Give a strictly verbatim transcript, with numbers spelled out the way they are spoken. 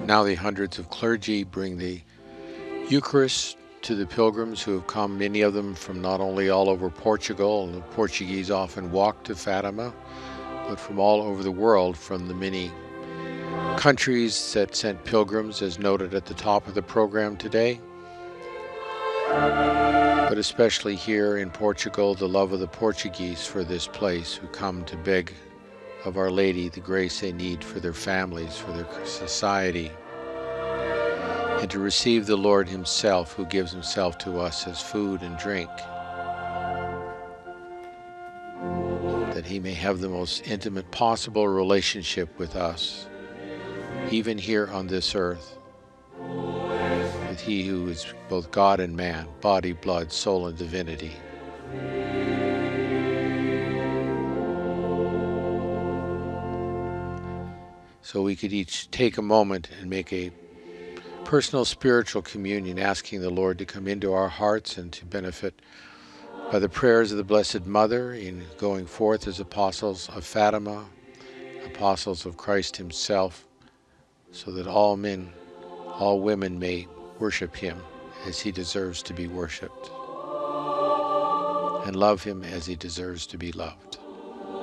Now the hundreds of clergy bring the Eucharist to the pilgrims who have come, many of them from not only all over Portugal, and the Portuguese often walk to Fatima, but from all over the world, from the many countries that sent pilgrims, as noted at the top of the program today. But especially here in Portugal, the love of the Portuguese for this place, who come to beg of Our Lady the grace they need for their families, for their society, and to receive the Lord Himself, who gives Himself to us as food and drink, that He may have the most intimate possible relationship with us, even here on this earth, with He who is both God and man, body, blood, soul, and divinity. So we could each take a moment and make a personal spiritual communion, asking the Lord to come into our hearts and to benefit by the prayers of the Blessed Mother in going forth as apostles of Fatima, apostles of Christ Himself, so that all men, all women may worship Him as He deserves to be worshipped, and love Him as He deserves to be loved.